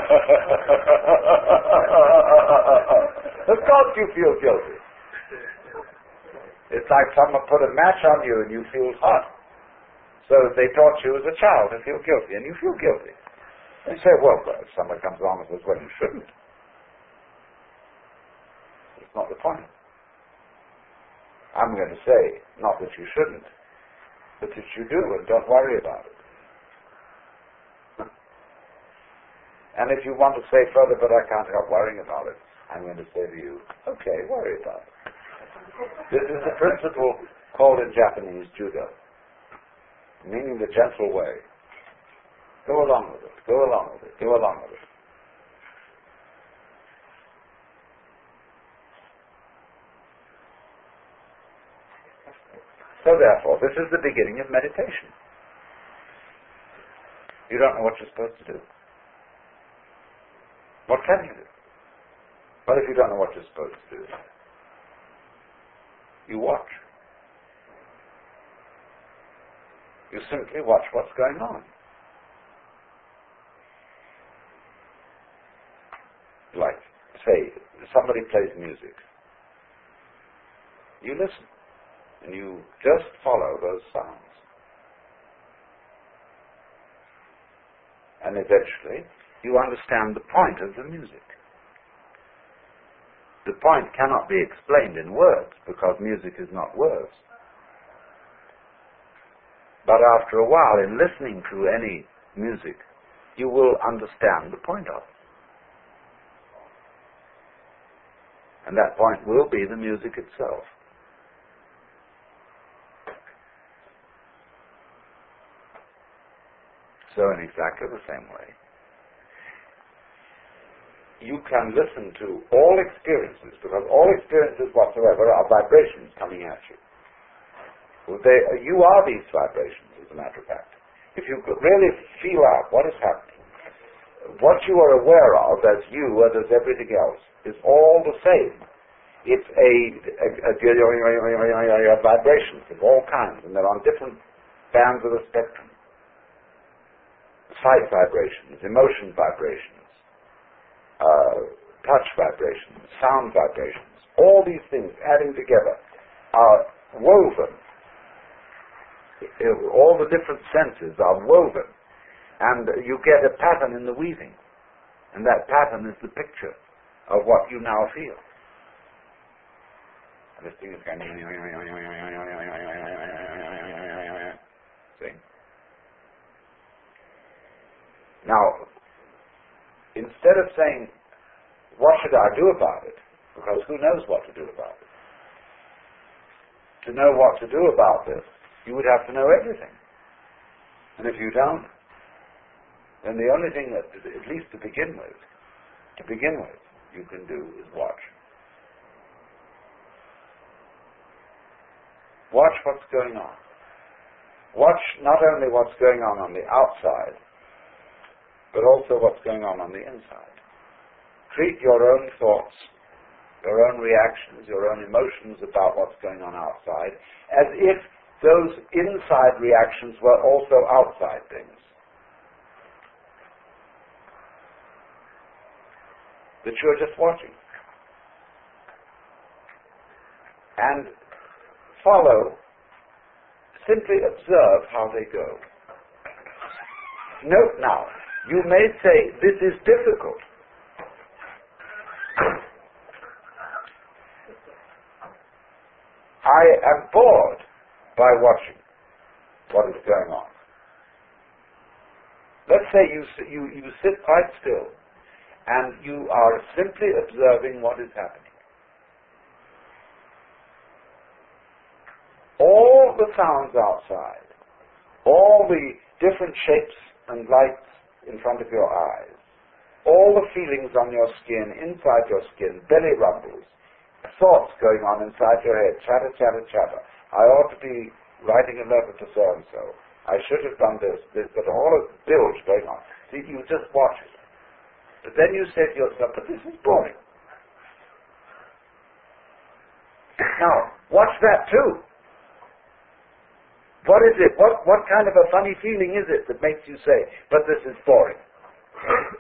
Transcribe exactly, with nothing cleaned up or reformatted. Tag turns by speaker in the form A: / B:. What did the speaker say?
A: Of course you feel guilty. It's like someone put a match on you and you feel hot. So they taught you as a child to feel guilty, and you feel guilty. And you say, well, well, if someone comes along and says, well, you shouldn't. It's not the point. I'm going to say, not that you shouldn't, but that you do, and don't worry about it. And if you want to say further, but I can't help worrying about it, I'm going to say to you, okay, worry about it. This is the principle called in Japanese judo, meaning the gentle way. Go along with it, go along with it, go along with it. So therefore, this is the beginning of meditation. You don't know what you're supposed to do. What can you do? What if you don't know what you're supposed to do? You watch. You simply watch what's going on. Like, say, somebody plays music. You listen, and you just follow those sounds. And eventually, you understand the point of the music. The point cannot be explained in words, because music is not words. But after a while, in listening to any music, you will understand the point of it. And that point will be the music itself. So in exactly the same way, you can listen to all experiences, because all experiences whatsoever are vibrations coming at you. They, you are these vibrations, as a matter of fact. If you could really feel out what is happening, what you are aware of as you and as everything else is all the same. It's a, a, a, a vibrations of all kinds, and they're on different bands of the spectrum. Sight vibrations, emotion vibrations, uh, touch vibrations, sound vibrations. All these things adding together are woven. All the different senses are woven, and you get a pattern in the weaving, and that pattern is the picture of what you now feel. And this thing is going. See? Now, instead of saying, what should I do about it? Because who knows what to do about it? To know what to do about this, you would have to know everything. And if you don't, then the only thing that, at least to begin with, to begin with, you can do is watch. Watch what's going on. Watch not only what's going on on the outside, but also what's going on on the inside. Treat your own thoughts, your own reactions, your own emotions about what's going on outside as if those inside reactions were also outside things. That you're just watching. And follow, simply observe how they go. Note now, you may say, this is difficult. I am bored by watching what is going on. Let's say you, you, you sit quite still and you are simply observing what is happening. All the sounds outside, all the different shapes and lights in front of your eyes, all the feelings on your skin, inside your skin, belly rumbles, thoughts going on inside your head, chatter, chatter, chatter. I ought to be writing a letter to so-and-so. I should have done this, this, but all of the bilge going on. See, you just watch it. But then you say to yourself, but this is boring. Now, watch that too. What is it? What, what kind of a funny feeling is it that makes you say, but this is boring?